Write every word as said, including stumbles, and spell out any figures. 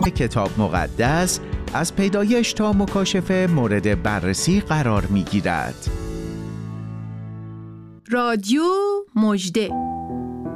کتاب مقدس از پیدایش تا مکاشفه مورد بررسی قرار می‌گیرد. رادیو مژده